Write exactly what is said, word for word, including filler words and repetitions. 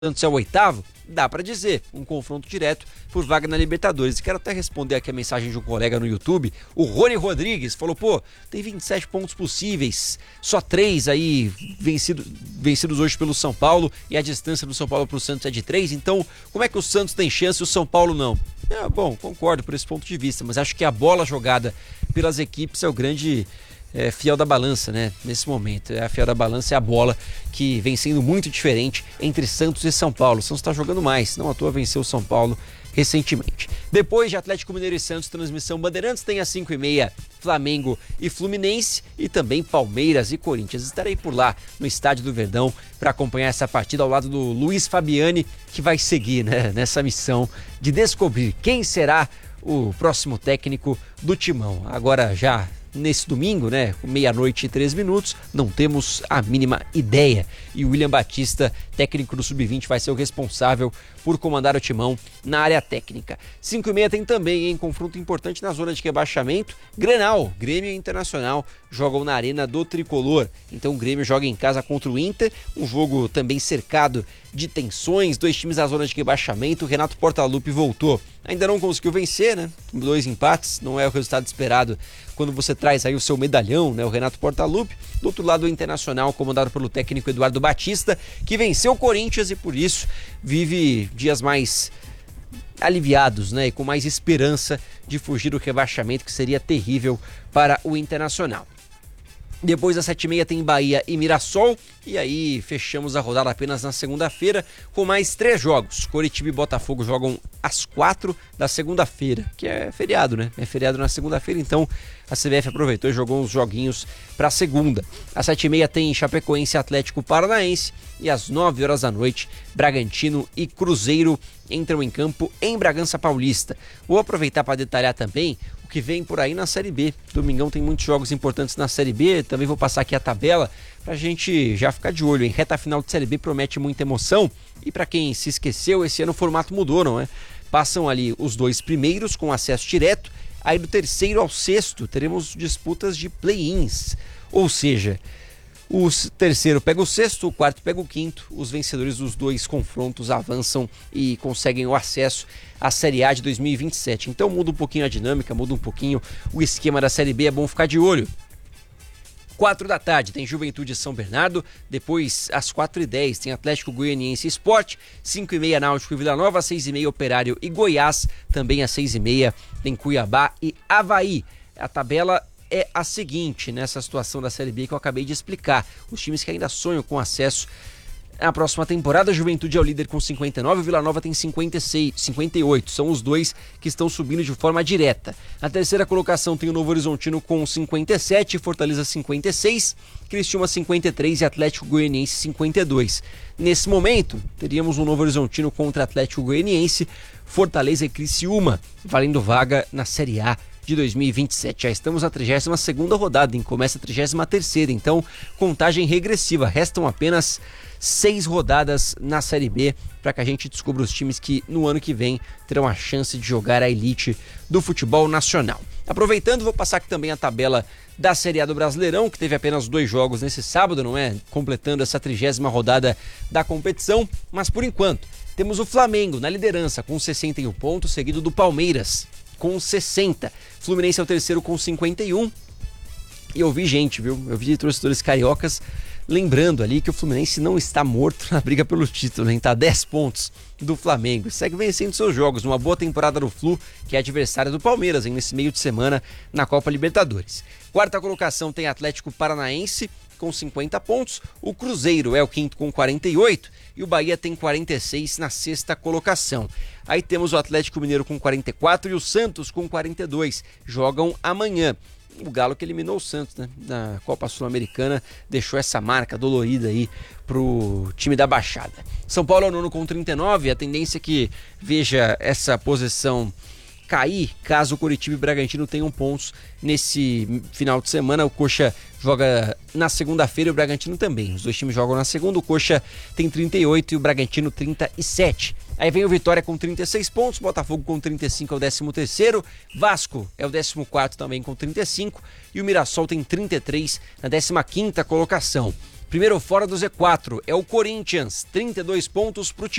Santos é o oitavo, dá pra dizer, um confronto direto por vaga na Libertadores. E quero até responder aqui a mensagem de um colega no YouTube, o Rony Rodrigues, falou, pô, tem vinte e sete pontos possíveis, só três aí vencido, vencidos hoje pelo São Paulo, e a distância do São Paulo pro Santos é de três, então como é que o Santos tem chance e o São Paulo não? É, bom, concordo por esse ponto de vista, mas acho que a bola jogada pelas equipes é o grande... É, fiel da balança, né? Nesse momento, é a fiel da balança é a bola que vem sendo muito diferente entre Santos e São Paulo. O Santos está jogando mais, não à toa venceu o São Paulo recentemente. Depois de Atlético Mineiro e Santos, transmissão Bandeirantes, tem às cinco e meia Flamengo e Fluminense e também Palmeiras e Corinthians. Estarei por lá no Estádio do Verdão para acompanhar essa partida ao lado do Luiz Fabiani, que vai seguir, né, nessa missão de descobrir quem será o próximo técnico do Timão. Agora já nesse domingo, né, meia-noite e três minutos, não temos a mínima ideia. E o William Batista, técnico do sub vinte, vai ser o responsável por comandar o Timão na área técnica. cinco e meia tem também, hein, confronto importante na zona de rebaixamento. Grenal, Grêmio e Internacional jogam na Arena do Tricolor. Então o Grêmio joga em casa contra o Inter, um jogo também cercado de tensões, dois times na zona de rebaixamento. O Renato Portaluppi voltou, ainda não conseguiu vencer, né? Dois empates, não é o resultado esperado quando você traz aí o seu medalhão, né? O Renato Portaluppi. Do outro lado, o Internacional, comandado pelo técnico Eduardo Batista, que venceu o Corinthians e por isso vive dias mais aliviados, né? E com mais esperança de fugir do rebaixamento, que seria terrível para o Internacional. Depois às sete e meia tem Bahia e Mirassol, e aí fechamos a rodada apenas na segunda-feira com mais três jogos. Coritiba e Botafogo jogam às quatro da segunda-feira, que é feriado, né? É feriado na segunda-feira, então a C B F aproveitou e jogou uns joguinhos para segunda. Às sete e meia tem Chapecoense e Atlético Paranaense, e às nove horas da noite Bragantino e Cruzeiro entram em campo em Bragança Paulista. Vou aproveitar para detalhar também que vem por aí na Série B. Domingão tem muitos jogos importantes na Série B, também vou passar aqui a tabela pra gente já ficar de olho, em reta final de Série B promete muita emoção, e para quem se esqueceu, esse ano o formato mudou, não é? Passam ali os dois primeiros com acesso direto, aí do terceiro ao sexto teremos disputas de play-ins, ou seja, o terceiro pega o sexto, o quarto pega o quinto, os vencedores dos dois confrontos avançam e conseguem o acesso à Série A de dois mil e vinte e sete. Então muda um pouquinho a dinâmica, muda um pouquinho o esquema da Série B, é bom ficar de olho. quatro da tarde tem Juventude e São Bernardo, depois às quatro e dez tem Atlético Goianiense e Sport, cinco e meia Náutico e Vila Nova, seis e meia Operário e Goiás, também às seis e meia tem Cuiabá e Avaí. A tabela é a seguinte, nessa situação da Série B que eu acabei de explicar. Os times que ainda sonham com acesso à próxima temporada, a Juventude é o líder com cinquenta e nove, o Vila Nova tem cinquenta e seis, cinquenta e oito. São os dois que estão subindo de forma direta. Na terceira colocação tem o Novo Horizontino com cinquenta e sete, Fortaleza cinquenta e seis, Criciúma cinquenta e três e Atlético Goianiense cinquenta e dois. Nesse momento, teríamos um Novo Horizontino contra Atlético Goianiense, Fortaleza e Criciúma, valendo vaga na Série A de dois mil e vinte e sete. Já estamos na trigésima segunda rodada, hein? Começa a trigésima terceira, então contagem regressiva. Restam apenas seis rodadas na Série B para que a gente descubra os times que no ano que vem terão a chance de jogar a elite do futebol nacional. Aproveitando, vou passar aqui também a tabela da Série A do Brasileirão, que teve apenas dois jogos nesse sábado, não é? Completando essa trigésima rodada da competição, mas por enquanto temos o Flamengo na liderança com sessenta e um pontos, seguido do Palmeiras com sessenta. Fluminense é o terceiro com cinquenta e um. E eu vi gente, viu? Eu vi torcedores cariocas lembrando ali que o Fluminense não está morto na briga pelo título, hein? Tá dez pontos do Flamengo. Segue vencendo seus jogos. Uma boa temporada do Flu, que é adversário do Palmeiras, hein? Nesse meio de semana na Copa Libertadores. Quarta colocação tem Atlético Paranaense com cinquenta pontos. O Cruzeiro é o quinto com quarenta e oito. E o Bahia tem quarenta e seis na sexta colocação. Aí temos o Atlético Mineiro com quarenta e quatro e o Santos com quarenta e dois. Jogam amanhã. O Galo que eliminou o Santos, né, na Copa Sul-Americana, deixou essa marca dolorida aí pro time da Baixada. São Paulo é o nono com trinta e nove. A tendência é que veja essa posição cair caso o Coritiba e Bragantino tenham pontos nesse final de semana. O Coxa joga na segunda-feira e o Bragantino também. Os dois times jogam na segunda. O Coxa tem trinta e oito e o Bragantino trinta e sete. Aí vem o Vitória com trinta e seis pontos, Botafogo com trinta e cinco é o décimo terceiro, Vasco é o décimo quarto também com trinta e cinco e o Mirassol tem trinta e três na décima quinta colocação. Primeiro fora do Z quatro é o Corinthians, trinta e dois pontos pro